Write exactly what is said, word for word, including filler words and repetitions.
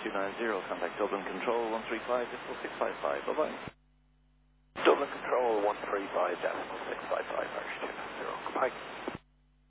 two nine zero. Contact Dublin Control one three five decimal six five five. Bye-bye. Dublin Control one three five decimal six five five, Irish two nine zero. Goodbye.